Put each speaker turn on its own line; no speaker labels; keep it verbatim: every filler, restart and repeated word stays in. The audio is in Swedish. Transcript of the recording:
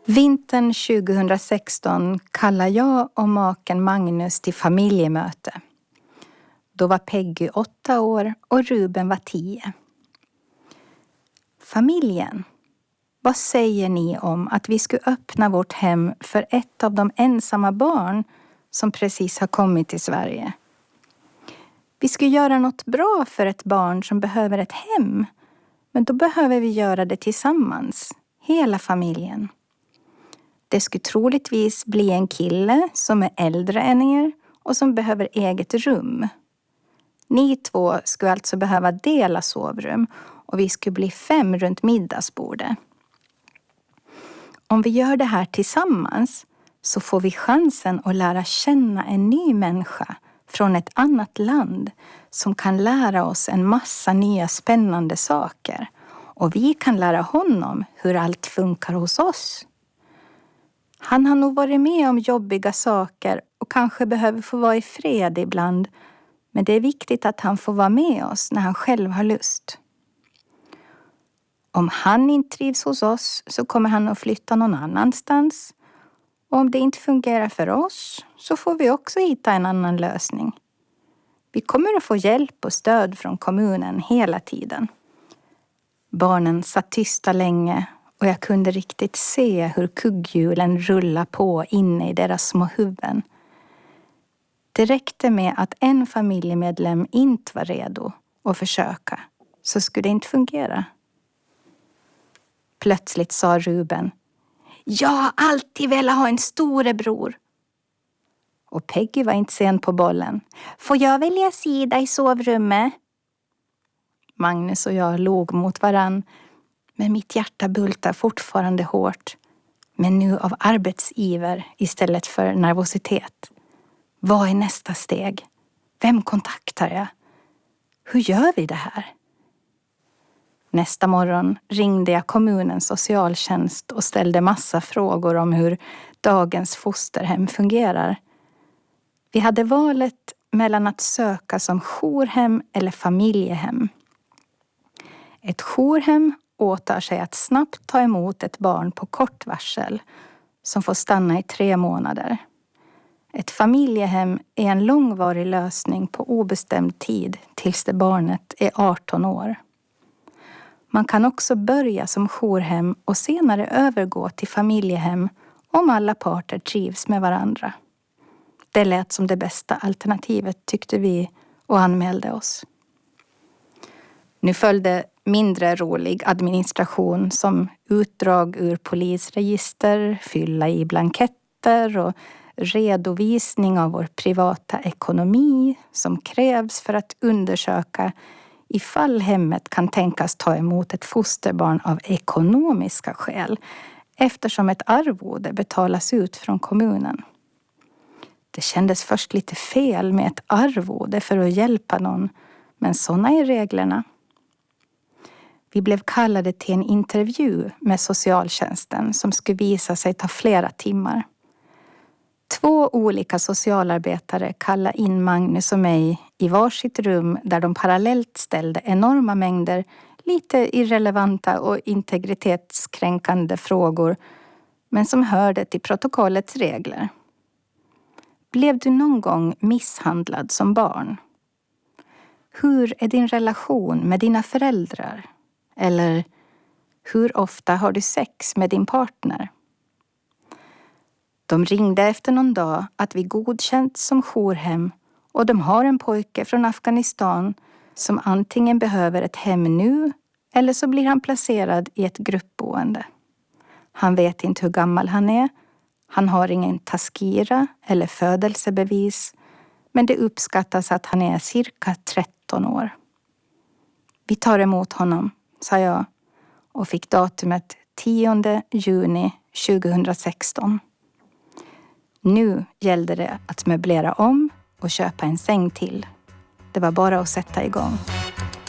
Vintern tjugohundrasexton kallar jag och maken Magnus till familjemöte. Då var Peggy åtta år och Ruben var tio. Familjen, vad säger ni om att vi skulle öppna vårt hem för ett av de ensamma barn som precis har kommit till Sverige? Vi skulle göra något bra för ett barn som behöver ett hem, men då behöver vi göra det tillsammans, hela familjen. Det skulle troligtvis bli en kille som är äldre än er och som behöver eget rum. Ni två skulle alltså behöva dela sovrum och vi skulle bli fem runt middagsbordet. Om vi gör det här tillsammans så får vi chansen att lära känna en ny människa från ett annat land som kan lära oss en massa nya spännande saker. Och vi kan lära honom hur allt funkar hos oss. Han har nog varit med om jobbiga saker och kanske behöver få vara i fred ibland. Men det är viktigt att han får vara med oss när han själv har lust. Om han inte trivs hos oss så kommer han att flytta någon annanstans. Och om det inte fungerar för oss så får vi också hitta en annan lösning. Vi kommer att få hjälp och stöd från kommunen hela tiden. Barnen satt tysta länge och jag kunde riktigt se hur kugghjulen rullade på inne i deras små huvuden. Det räckte med att en familjemedlem inte var redo att försöka, så skulle det inte fungera. Plötsligt sa Ruben: "Jag har alltid velat ha en storebror." Och Peggy var inte sen på bollen. "Får jag välja sida i sovrummet?" Magnus och jag låg mot varann, men mitt hjärta bultar fortfarande hårt. Men nu av arbetsiver istället för nervositet. Vad är nästa steg? Vem kontaktar jag? Hur gör vi det här? Nästa morgon ringde jag kommunens socialtjänst och ställde massa frågor om hur dagens fosterhem fungerar. Vi hade valet mellan att söka som jourhem eller familjehem. Ett jourhem åtar sig att snabbt ta emot ett barn på kort varsel som får stanna i tre månader. Ett familjehem är en långvarig lösning på obestämd tid tills det barnet är arton år. Man kan också börja som jourhem och senare övergå till familjehem om alla parter trivs med varandra. Det lät som det bästa alternativet tyckte vi och anmälde oss. Nu följde mindre rolig administration som utdrag ur polisregister, fylla i blanketter och redovisning av vår privata ekonomi som krävs för att undersöka ifall hemmet kan tänkas ta emot ett fosterbarn av ekonomiska skäl eftersom ett arvode betalas ut från kommunen. Det kändes först lite fel med ett arvode för att hjälpa någon, men sådana är reglerna. Vi blev kallade till en intervju med socialtjänsten som skulle visa sig ta flera timmar. Två olika socialarbetare kallade in Magnus och mig i varsitt rum där de parallellt ställde enorma mängder lite irrelevanta och integritetskränkande frågor, men som hörde till protokollets regler. Blev du någon gång misshandlad som barn? Hur är din relation med dina föräldrar? Eller hur ofta har du sex med din partner? De ringde efter någon dag att vi godkänts som jourhem och de har en pojke från Afghanistan som antingen behöver ett hem nu eller så blir han placerad i ett gruppboende. Han vet inte hur gammal han är. Han har ingen taskira eller födelsebevis, men det uppskattas att han är cirka tretton år. Vi tar emot honom, sa jag och fick datumet tionde juni tjugohundrasexton. Nu gällde det att möblera om och köpa en säng till. Det var bara att sätta igång.